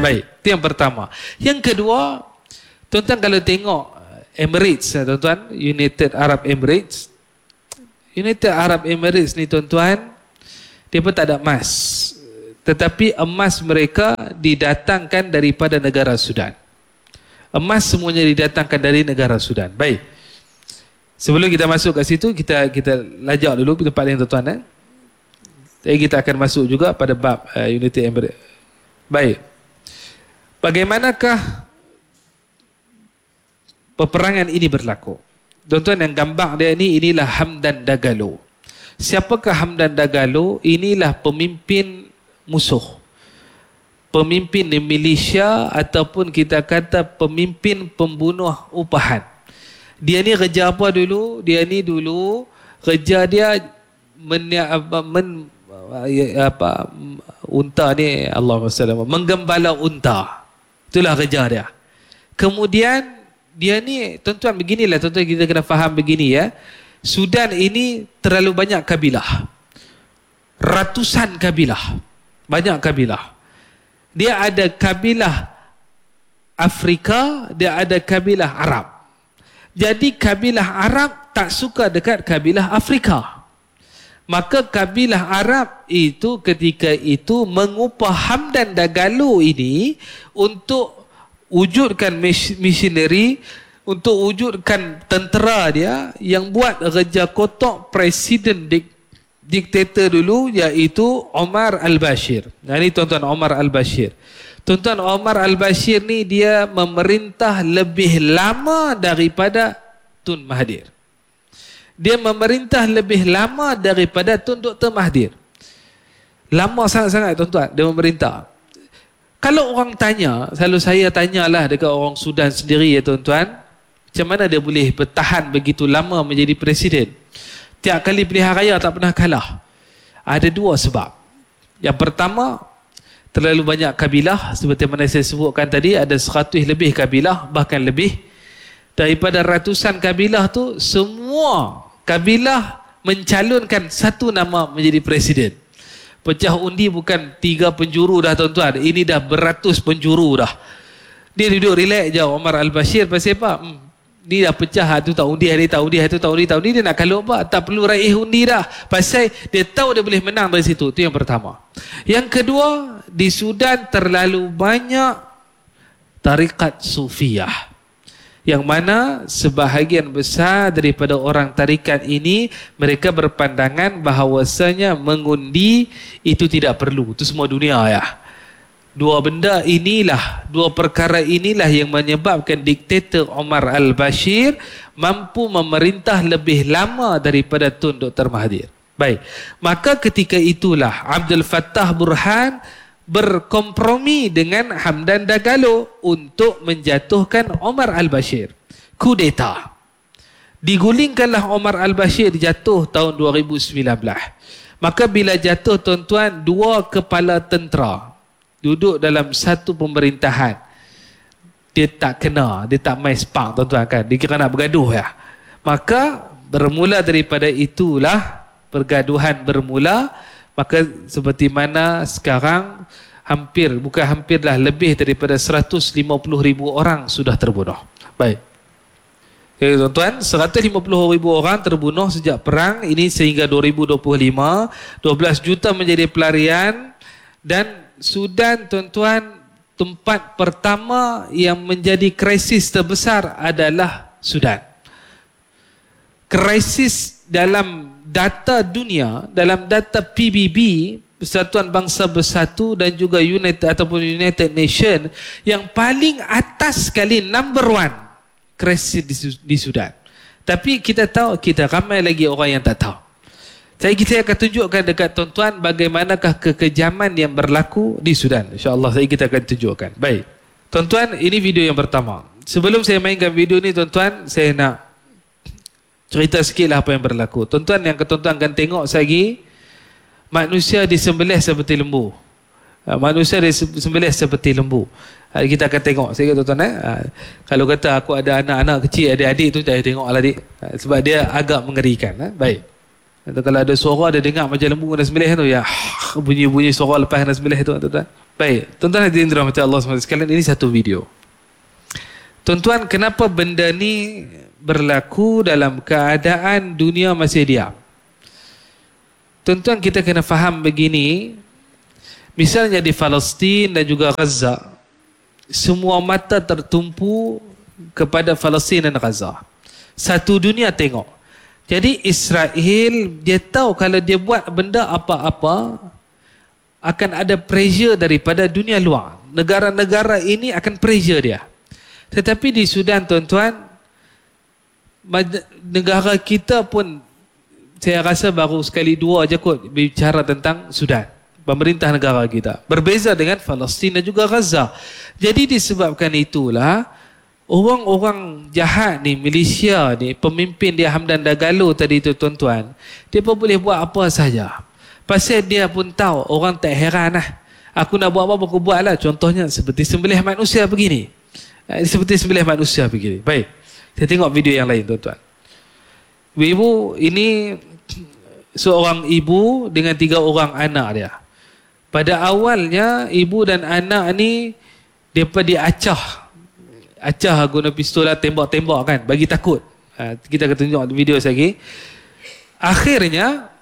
Baik, itu yang pertama. Yang kedua, tuan-tuan kalau tengok Emirates, tuan-tuan, United Arab Emirates. United Arab Emirates ni tuan-tuan, dia pun tak ada emas. Tetapi emas mereka didatangkan daripada negara Sudan. Emas semuanya didatangkan dari negara Sudan. Baik. Sebelum kita masuk kat situ, kita lajak dulu tempat yang tuan-tuan. Jadi kita akan masuk juga pada bab United Emirates. Baik. Bagaimanakah peperangan ini berlaku? Tuan-tuan, yang gambar dia ni, inilah Hamdan Dagalo. Siapakah Hamdan Dagalo? Inilah pemimpin musuh. Pemimpin di milisya ataupun kita kata pemimpin pembunuh upahan. Dia ni kerja apa dulu? Dia ni dulu kerja dia unta ni, Allahumma menggembala unta. Itulah kerja dia. Kemudian dia ni, tuan-tuan, beginilah tuan-tuan, kita kena faham begini ya. Sudan ini terlalu banyak kabilah. Ratusan kabilah. Banyak kabilah. Dia ada kabilah Afrika, dia ada kabilah Arab. Jadi kabilah Arab tak suka dekat kabilah Afrika. Maka kabilah Arab itu ketika itu mengupah Hamdan Dagalo ini untuk wujudkan missionary, untuk wujudkan tentera dia yang buat kerja kotak presiden diktator dulu, iaitu Omar al-Bashir. Nah, ini tuan-tuan, Omar al-Bashir. Tuan-tuan, Omar al-Bashir ni dia memerintah lebih lama daripada Tun Mahathir. Dia memerintah lebih lama daripada Tun Dr. Mahathir. Lama sangat-sangat tuan-tuan dia memerintah. Kalau orang tanya, selalu saya tanyalah dekat orang Sudan sendiri ya tuan-tuan, macam mana dia boleh bertahan begitu lama menjadi presiden? Tiap kali pilihan raya tak pernah kalah. Ada dua sebab. Yang pertama, terlalu banyak kabilah. Seperti mana saya sebutkan tadi, ada 100 lebih kabilah, bahkan lebih. Daripada ratusan kabilah tu, semua kabilah mencalonkan satu nama menjadi presiden. Pecah undi bukan 3 penjuru dah tuan-tuan. Ini dah beratus penjuru dah. Dia duduk relax je Omar al-Bashir. Pasal apa? Dia dah pecah, tu tak undi, hari tak undi, hari tu tak undi, tak undi, dia nak kalau apa? Tak perlu raih undi dah. Pasal dia tahu dia boleh menang dari situ. Itu yang pertama. Yang kedua, di Sudan terlalu banyak tarikat Sufiyah. Yang mana sebahagian besar daripada orang tarikat ini, mereka berpandangan bahawasanya mengundi itu tidak perlu. Itu semua dunia ya. Dua benda inilah, dua perkara inilah yang menyebabkan diktator Omar al-Bashir mampu memerintah lebih lama daripada Tun Dr. Mahathir. Baik, maka ketika itulah Abdul Fattah Burhan berkompromi dengan Hamdan Dagalo untuk menjatuhkan Omar al-Bashir. Kudeta. Digulingkanlah Omar al-Bashir, jatuh tahun 2019. Maka bila jatuh tuan-tuan, dua kepala tentera duduk dalam satu pemerintahan. Dia tak kena, dia tak main spark tuan-tuan kan. Dia kira nak bergaduh ya. Maka bermula daripada itulah pergaduhan bermula. Maka seperti mana sekarang bukan hampirlah lebih daripada 150,000 orang sudah terbunuh. Baik. Okay, tuan-tuan, 150,000 orang terbunuh sejak perang ini sehingga 2025. 12 juta menjadi pelarian. Dan Sudan tuan-tuan, tempat pertama yang menjadi krisis terbesar adalah Sudan. Krisis dalam data dunia, dalam data PBB, Persatuan Bangsa Bersatu dan juga United Nation, yang paling atas sekali number 1 krisis di Sudan. Tapi kita tahu, kita ramai lagi orang yang tak tahu. Kita akan tunjukkan dekat tuan-tuan bagaimanakah kekejaman yang berlaku di Sudan. InsyaAllah kita akan tunjukkan. Baik. Tuan-tuan, ini video yang pertama. Sebelum saya mainkan video ni tuan-tuan, saya nak cerita sikit lah apa yang berlaku. Tuan-tuan, yang tuan-tuan akan tengok lagi, manusia disembelih seperti lembu. Manusia disembelih seperti lembu. Kita akan tengok sikit tuan-tuan. Kalau kata aku ada anak-anak kecil, adik-adik tu, saya tengok lah adik. Sebab dia agak mengerikan. Baik. Atau kalau ada suara, ada dengar macam lembu nak sembelih tu, ya, bunyi-bunyi suara lepas nak sembelih tu, tuan-tuan. Baik, tuan-tuan hadirin dirahmati Allah SWT sekalian, ini satu video. Tuan-tuan, kenapa benda ni berlaku dalam keadaan dunia masih diam? Tuan-tuan, kita kena faham begini. Misalnya di Palestin dan juga Gaza, semua mata tertumpu kepada Palestin dan Gaza. Satu dunia tengok. Jadi Israel, dia tahu kalau dia buat benda apa-apa, akan ada pressure daripada dunia luar. Negara-negara ini akan pressure dia. Tetapi di Sudan, tuan-tuan, negara kita pun, saya rasa baru sekali dua aja kot bicara tentang Sudan. Pemerintah negara kita berbeza dengan Palestin dan juga Gaza. Jadi disebabkan itulah orang-orang jahat ni, Malaysia ni, pemimpin dia Hamdan Dagalo tadi tu, tuan-tuan, dia pun boleh buat apa saja. Pasal dia pun tahu, orang tak heran lah. Aku nak buat apa, aku buat lah. Contohnya seperti sembelih manusia begini. Seperti sembelih manusia begini. Baik, saya tengok video yang lain, tuan-tuan. Ibu ini seorang ibu dengan 3 orang anak dia. Pada awalnya ibu dan anak ni depa diacah guna pistol lah, tembak-tembak kan, bagi takut. Kita akan tunjuk video lagi. Akhirnya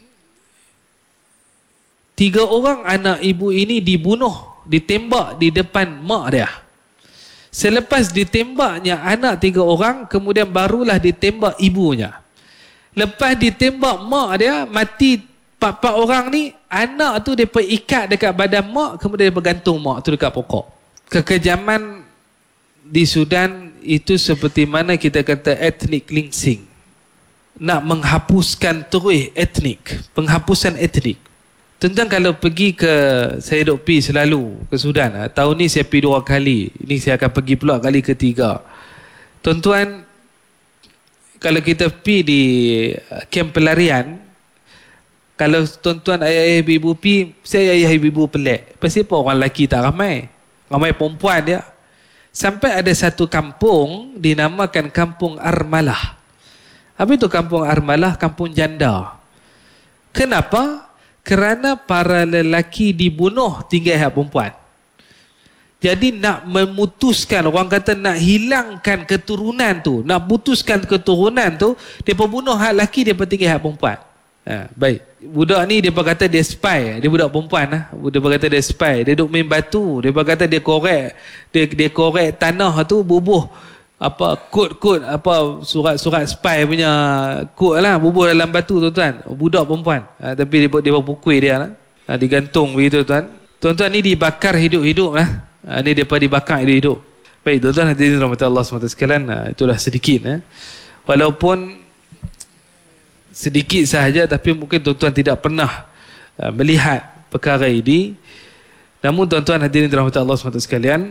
3 orang anak ibu ini dibunuh, ditembak di depan mak dia. Selepas ditembaknya anak 3 orang, kemudian barulah ditembak ibunya. Lepas ditembak mak dia, mati 4 orang ni. Anak tu dia ikat dekat badan mak, kemudian dia gantung mak tu dekat pokok. Kekejaman di Sudan itu seperti mana kita kata ethnic cleansing. Nak menghapuskan terus etnik, penghapusan etnik. Tuan-tuan, kalau pergi ke, saya duk pergi selalu ke Sudan. Tahun ni saya pergi 2 kali. Ini saya akan pergi pula kali ketiga. Tuan-tuan, kalau kita pergi di kem pelarian, kalau tuan-tuan ayah ibu pi, saya ayah ibu pelik. Pasti apa orang lelaki tak ramai. Ramai perempuan dia. Sampai ada satu kampung dinamakan Kampung Armalah. Apa itu Kampung Armalah? Kampung janda. Kenapa? Kerana para lelaki dibunuh, tinggal perempuan. Jadi nak memutuskan, orang kata nak hilangkan keturunan tu, nak putuskan keturunan tu, dia bunuh hak lelaki, dia tinggal hak perempuan. Baik. Budak ni dia kata dia spy, dia budak perempuan lah. Dia kata dia spy, dia duk main batu, dia kata dia korek, dia korek tanah tu, bubuh apa kod-kod apa surat-surat spy punya kod lah, bubuh dalam batu, tuan-tuan. Budak perempuan. Tapi dia pukul dia lah. Digantung begitu, tuan. Tuan-tuan, ni dibakar hidup-hidup lah. Ni depa dibakar hidup-hidup. Baik, tuan-tuan hadirin rahmat Allah SWT sekalian, itulah sedikit. Walaupun sedikit sahaja, tapi mungkin tuan-tuan tidak pernah melihat perkara ini. Namun tuan-tuan hadirin dirahmati Allah SWT sekalian,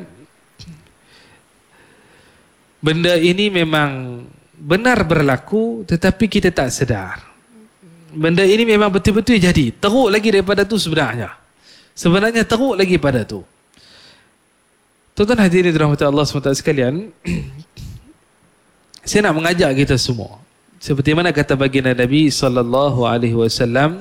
benda ini memang benar berlaku, tetapi kita tak sedar. Benda ini memang betul-betul jadi. Teruk lagi daripada tu sebenarnya. Sebenarnya teruk lagi pada tu. Tuan-tuan hadirin dirahmati Allah SWT sekalian, saya nak mengajak kita semua, seperti mana kata baginda Nabi SAW,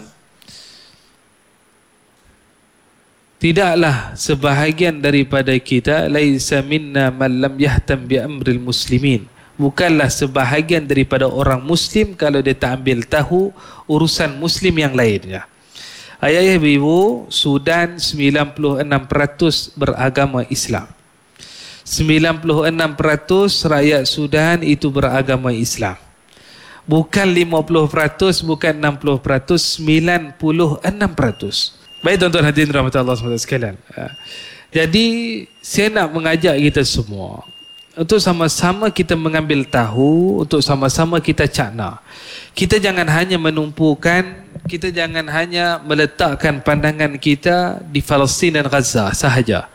tidaklah sebahagian daripada kita, laisa minna man lam yahtam bi amril muslimin, bukanlah sebahagian daripada orang muslim kalau dia tak ambil tahu urusan muslim yang lainnya. Ayah ibu, Sudan 96% beragama Islam. 96% rakyat Sudan itu beragama Islam. Bukan 50%, bukan 60%, 96%. Baik tuan-tuan hadirin rahmat Allah SWT sekalian. Jadi saya nak mengajak kita semua untuk sama-sama kita mengambil tahu, untuk sama-sama kita cakna. Kita jangan hanya menumpukan, kita jangan hanya meletakkan pandangan kita di Palestin dan Gaza sahaja.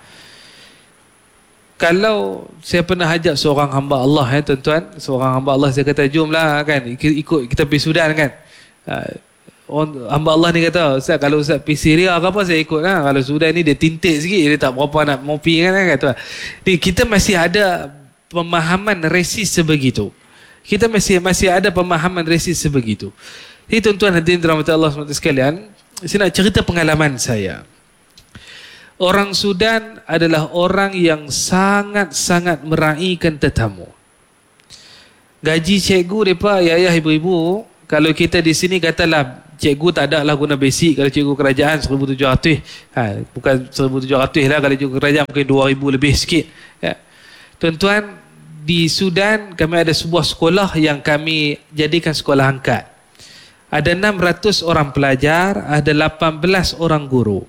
Kalau saya pernah ajak seorang hamba Allah, tuan-tuan, seorang hamba Allah, saya kata jomlah kan, ikut kita pergi Sudan kan. Hamba Allah ni kata, Ustaz, kalau Ustaz pergi Syria ke apa, saya ikut lah. Kalau Sudan ni dia tintik sikit, dia tak berapa nak mau pergi kan, tuan. Kita masih ada pemahaman resis sebegitu. Kita masih ada pemahaman resis sebegitu. Jadi tuan-tuan hadirin dirahmati Allah SWT sekalian, saya nak cerita pengalaman saya. Orang Sudan adalah orang yang sangat-sangat meraihkan tetamu. Gaji cikgu mereka, ayah ibu-ibu, kalau kita di sini katalah cikgu tak ada lah guna basic. Kalau cikgu kerajaan 1,700, bukan 1,700 lah. Kalau cikgu kerajaan mungkin 2,000 lebih sikit. Tuan-tuan, di Sudan kami ada sebuah sekolah yang kami jadikan sekolah angkat. Ada 600 orang pelajar, ada 18 orang guru.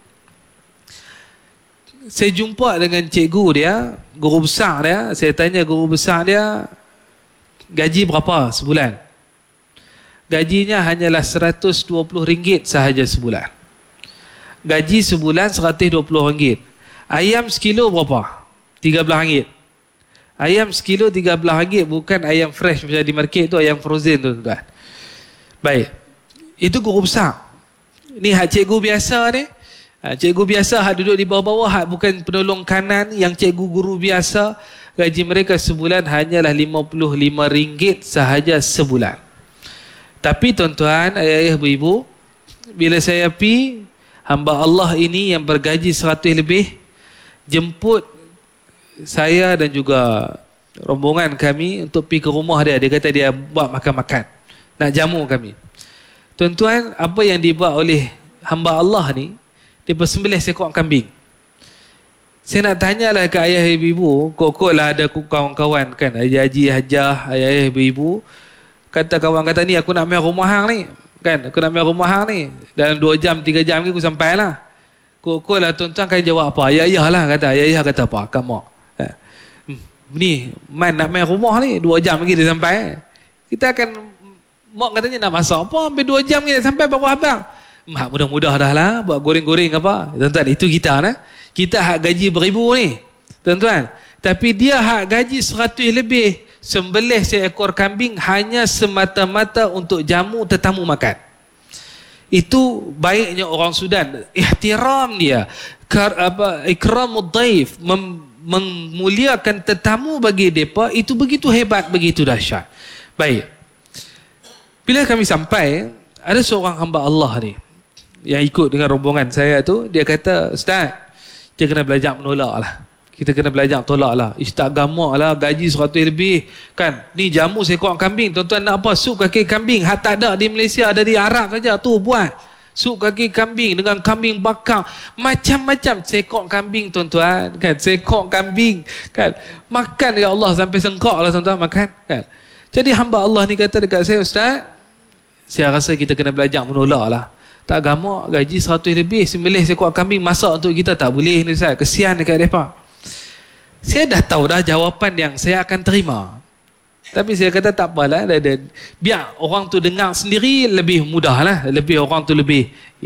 Saya jumpa dengan cikgu dia, guru besar dia. Saya tanya guru besar dia, gaji berapa sebulan? Gajinya hanyalah RM120 sahaja sebulan. Gaji sebulan RM120. Ayam sekilo berapa? RM13. Ayam sekilo RM13, bukan ayam fresh macam di market tu, ayam frozen tu tuan. Baik. Itu guru besar. Ni hak cikgu biasa ni. Cikgu biasa hak duduk di bawah-bawah, hak bukan penolong kanan. Yang cikgu guru biasa, gaji mereka sebulan hanyalah RM55 sahaja sebulan. Tapi tuan-tuan, ayah-ayah, ibu-ibu, bila saya pergi, hamba Allah ini yang bergaji 100 lebih, jemput saya dan juga rombongan kami untuk pergi ke rumah dia. Dia kata dia buat makan-makan, nak jamu kami. Tuan-tuan, apa yang dibuat oleh hamba Allah ni, dia bersembelih seekor kambing. Saya nak tanyalah ke ayah ibu-ibu, kok lah ada kawan-kawan kan, haji hajah, ayah ibu-ibu, kata kawan kata ni aku nak main rumah hang ni, kan, aku nak main rumah hang ni, dalam 2 jam 3 jam ni aku sampai lah. Kok lah tuan-tuan kan jawab apa? Ya lah kata, ya kata apa? Kamu ni man nak main rumah ni 2 jam lagi dia sampai. Kita akan mak katanya nak masak apa, sampai 2 jam lagi dia sampai baru abang. Mak mudah-mudah dah lah buat goreng-goreng apa. Tuan-tuan, itu kita nah. Kita hak gaji beribu ni, tuan-tuan. Tapi dia hak gaji 100 lebih, sembelih seekor kambing hanya semata-mata untuk jamu tetamu makan. Itu baiknya orang Sudan. Ihtiram dia, ikramud dhaif, memuliakan tetamu bagi mereka, itu begitu hebat, begitu dahsyat. Baik. Bila kami sampai, ada seorang hamba Allah ni yang ikut dengan rombongan saya tu, dia kata, Ustaz, kita kena belajar menolak lah. Kita kena belajar tolak lah. Tak gamak lah, gaji 100 lebih. Kan, ni jamu seekor kambing. Tuan-tuan nak apa? Sup kaki kambing. Hak tak ada di Malaysia, ada di Arab saja. Tu buat. Sup kaki kambing dengan kambing bakar. Macam-macam seekor kambing, tuan-tuan. Kan, seekor kambing. Kan, makan ya Allah sampai sengkok lah tuan-tuan makan. Kan. Jadi hamba Allah ni kata dekat saya, Ustaz, saya rasa kita kena belajar menolak lah. Tak gamak, gaji 100 lebih, sembelih seekor kambing, masak untuk kita tak boleh ni Ustaz. Kesian dekat mereka. Saya dah tahu dah jawapan yang saya akan terima. Tapi saya kata tak apalah, biar orang tu dengar sendiri lebih mudah lah. Lebih orang tu lebih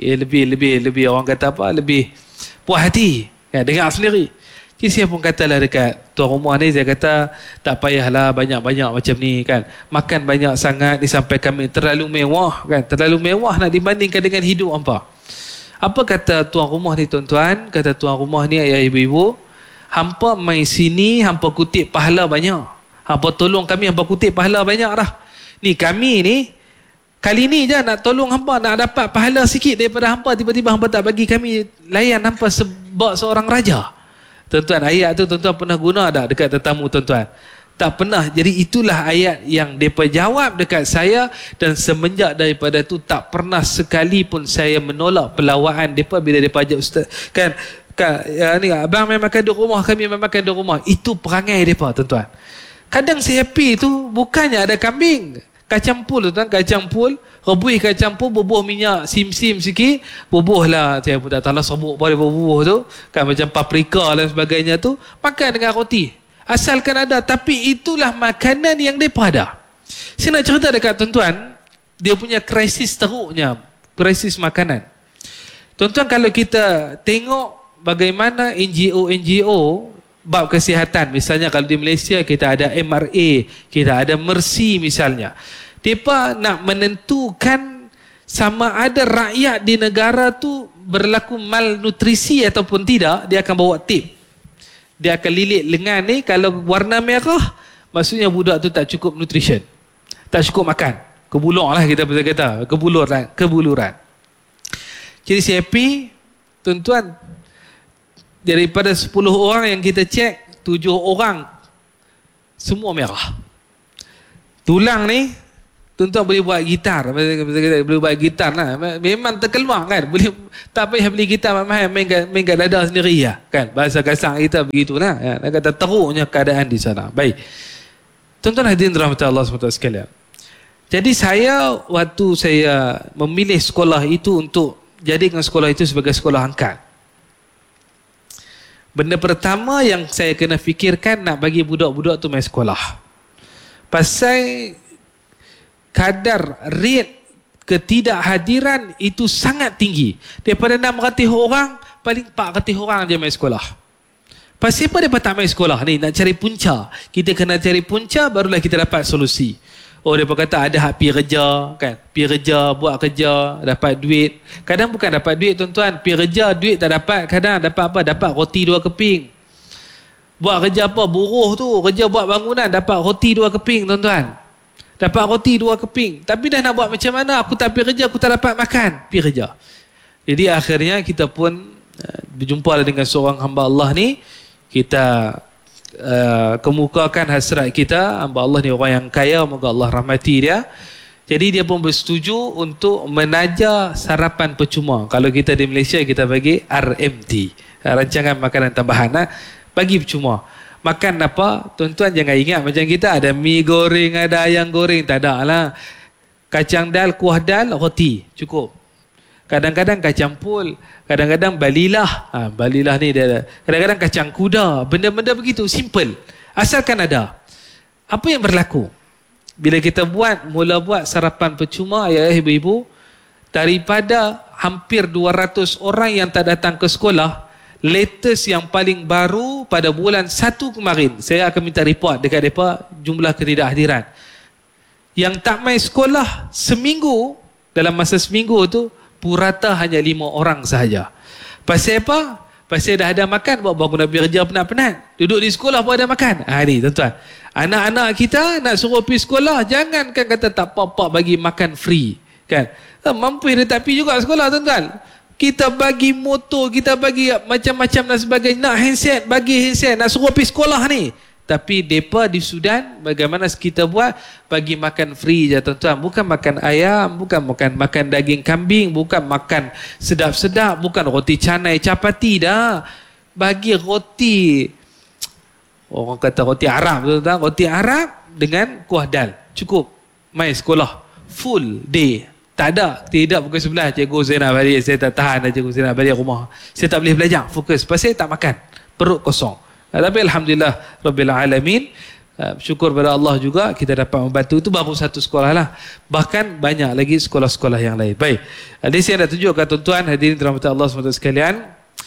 orang kata apa, lebih puas hati. Ya, dengar sendiri. Jadi saya pun katalah dekat tuan rumah ni, saya kata tak payahlah banyak-banyak macam ni kan. Makan banyak sangat ni sampai kami terlalu mewah kan. Terlalu mewah nak dibandingkan dengan hidup hampa. Apa kata tuan rumah ni tuan-tuan? Kata tuan rumah ni, ayah ibu-ibu, hampa mai sini, hampa kutip pahala banyak. Hampa tolong kami, hampa kutip pahala banyak dah. Ni kami ni, kali ni je nak tolong hampa, nak dapat pahala sikit daripada hampa, tiba-tiba hampa tak bagi kami layan hampa sebab seorang raja. Tuan-tuan, ayat tu tuan-tuan pernah guna tak dekat tetamu tuan-tuan? Tak pernah. Jadi itulah ayat yang mereka jawab dekat saya, dan semenjak daripada tu tak pernah sekali pun saya menolak pelawaan mereka bila mereka ajak ustaz. Kan, ni abang main makan di rumah, kami main makan di rumah. Itu perangai mereka tuan-tuan. Kadang saya happy tu bukannya ada kambing, kacang pul tuan, kacang pul, rebus kacang pul, bubuh minyak sim-sim sikit, bubuhlah, saya pun tak tahu lah sabuk boleh bubuh tu kan, macam paprika dan sebagainya tu, makan dengan roti asalkan ada. Tapi itulah makanan yang mereka ada. Saya nak cerita dekat tuan-tuan, dia punya krisis teruknya, krisis makanan. Tuan-tuan, kalau kita tengok bagaimana NGO bab kesihatan, misalnya kalau di Malaysia kita ada MRA, kita ada Mercy misalnya, mereka nak menentukan sama ada rakyat di negara tu berlaku malnutrisi ataupun tidak, dia akan bawa tip. Dia akan lilit lengan ni, kalau warna merah maksudnya budak tu tak cukup nutrition, tak cukup makan. Kebulur lah kita kata. Kebuluran. Jadi CIP, tuan-tuan, daripada 10 orang yang kita cek, 7 orang semua merah. Tulang ni, tuan-tuan boleh buat gitar. Boleh buat gitar lah. Memang terkeluar kan. Boleh, tak payah beli gitar mahal, main kat dada sendiri lah. Kan? Bahasa kasar kita begitulah. Ya. Dia kata teruknya keadaan di sana. Baik. Tuan-tuan hadirin rahmati Allah SWT sekalian. Jadi waktu saya memilih sekolah itu untuk jadikan sekolah itu sebagai sekolah angkat. Benda pertama yang saya kena fikirkan nak bagi budak-budak tu main sekolah. Pasal kadar rate ketidakhadiran itu sangat tinggi. Daripada 600 orang, paling 400 orang je main sekolah. Pasal apa mereka tak main sekolah ni? Nak cari punca. Kita kena cari punca, barulah kita dapat solusi. Oh, mereka kata ada hak pergi kerja, kan? Pergi kerja, buat kerja, dapat duit. Kadang bukan dapat duit, tuan-tuan. Pergi kerja, duit tak dapat. Kadang dapat apa? Dapat roti 2 keping. Buat kerja apa? Buruh tu. Kerja buat bangunan, dapat roti 2 keping, tuan-tuan. Dapat roti 2 keping. Tapi dah nak buat macam mana? Aku tak pergi kerja, aku tak dapat makan. Pergi kerja. Jadi akhirnya kita pun berjumpa dengan seorang hamba Allah ni. Kita kemukakan hasrat kita. Hamba Allah ni orang yang kaya, moga Allah rahmati dia. Jadi dia pun bersetuju untuk menaja sarapan percuma. Kalau kita di Malaysia, kita bagi RMT, rancangan makanan tambahan. Bagi percuma. Makan apa? Tuan-tuan jangan ingat macam kita ada mi goreng, ada ayam goreng. Tak ada lah. Kacang dal, kuah dal, roti. Cukup. Kadang-kadang kacang pul, kadang-kadang balilah. Balilah ni dia ada. Kadang-kadang kacang kuda. Benda-benda begitu, simple. Asalkan ada. Apa yang berlaku? Bila kita mula buat sarapan percuma, ayah ibu-ibu, daripada hampir 200 orang yang tak datang ke sekolah, latest yang paling baru pada bulan 1 kemarin, saya akan minta report dekat mereka jumlah ketidakhadiran. Yang tak main sekolah seminggu, dalam masa seminggu tu, purata hanya 5 orang sahaja. Pasal apa? Pasal dah ada makan, baru nak pergi kerja penat-penat. Duduk di sekolah pun ada makan. Ni tuan-tuan. Anak-anak kita nak suruh pergi sekolah, jangan kan kata tak apa-apa bagi makan free. Kan? Mampu dia tak pergi juga sekolah, tuan-tuan. Kita bagi motor, kita bagi macam-macam dan sebagainya. Nak handset, bagi handset. Nak suruh pergi sekolah ni. Tapi mereka di Sudan, bagaimana kita buat? Bagi makan free je, tuan-tuan. Bukan makan ayam, bukan makan daging kambing, bukan makan sedap-sedap, bukan roti canai, capati dah. Bagi roti, orang kata roti Arab, tuan-tuan. Roti Arab dengan kuah dal. Cukup. Main sekolah. Full day. Tak ada. Tidak pukul 11. Cikgu saya nak balik. Saya tak tahan dah cikgu saya nak balik rumah. Saya tak boleh belajar. Fokus. Pasal saya tak makan. Perut kosong. Tapi Alhamdulillah Rabbil Alamin, syukur pada Allah juga kita dapat membantu. Itu baru satu sekolah lah. Bahkan banyak lagi sekolah-sekolah yang lain. Baik. Jadi saya nak tunjukkan tuan-tuan hadirin dirahmati Allah SWT sekalian,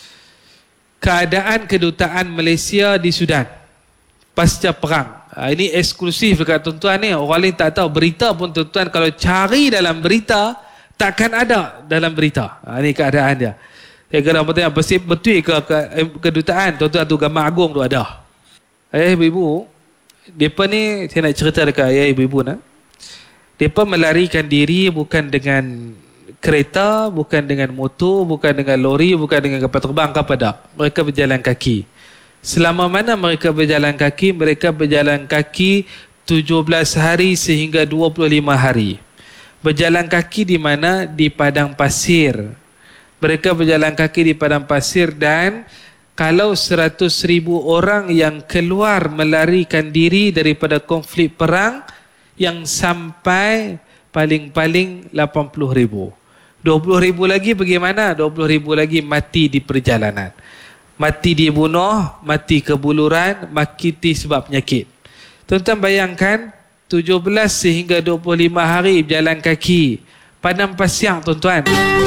keadaan kedutaan Malaysia di Sudan pasca perang. Ini eksklusif dekat tuan-tuan ni. Orang lain tak tahu. Berita pun tuan-tuan kalau cari dalam berita, takkan ada dalam berita. Ini keadaan dia. Saya kira bertanya, betul ke kedutaan, tuan-tuan tu gambar agung tu ada. Ibu-ibu, mereka ni, saya nak cerita dekat ibu-ibu nak. Mereka melarikan diri bukan dengan kereta, bukan dengan motor, bukan dengan lori, bukan dengan kapal terbang, kapal tak. Mereka berjalan kaki. Selama mana mereka berjalan kaki? Mereka berjalan kaki 17 hari sehingga 25 hari. Berjalan kaki di mana? Di padang pasir. Mereka berjalan kaki di padang pasir dan kalau 100,000 orang yang keluar melarikan diri daripada konflik perang yang sampai paling-paling 80,000. 20,000 lagi bagaimana? 20,000 lagi mati di perjalanan. Mati dibunuh, mati kebuluran, mati sebab penyakit. Tuan-tuan bayangkan 17 sehingga 25 hari berjalan kaki. Padang pasir, tuan-tuan.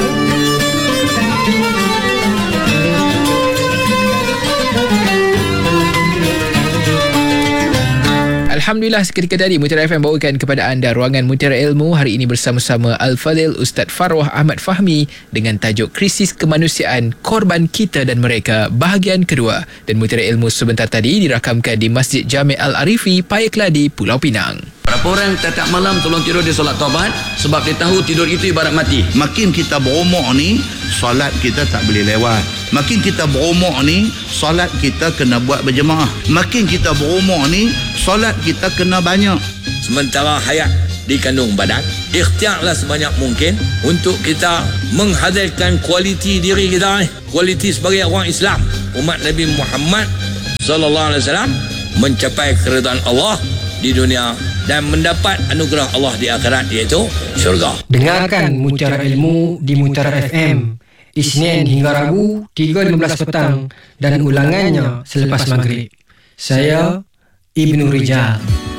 Alhamdulillah, seketika tadi Mutiara FM bawakan kepada anda ruangan Mutiara Ilmu hari ini bersama-sama Al-Fadhil Ustaz Farwah Ahmad Fahmi dengan tajuk Krisis Kemanusiaan, Korban Kita dan Mereka bahagian kedua. Dan Mutiara Ilmu sebentar tadi dirakamkan di Masjid Jami' Al-Arifi, Payakeladi, Pulau Pinang. Berapa orang tiap malam tolong tidur dia solat taubat sebab dia tahu tidur itu ibarat mati. Makin kita berumur ni, solat kita tak boleh lewat. Makin kita berumur ni, solat kita kena buat berjemaah. Makin kita berumur ni, solat kita kena banyak. Sementara hayat di kandung badan, ikhtiarlah sebanyak mungkin untuk kita menghadirkan kualiti diri kita ni, kualiti sebagai orang Islam, umat Nabi Muhammad sallallahu alaihi wasallam, mencapai keridhaan Allah di dunia dan mendapat anugerah Allah di akhirat, iaitu syurga. Dengarkan Mutiara Ilmu di Mutiara FM Isnin hingga Rabu 3.15 petang dan ulangannya selepas maghrib. Saya Ibnu Rijal.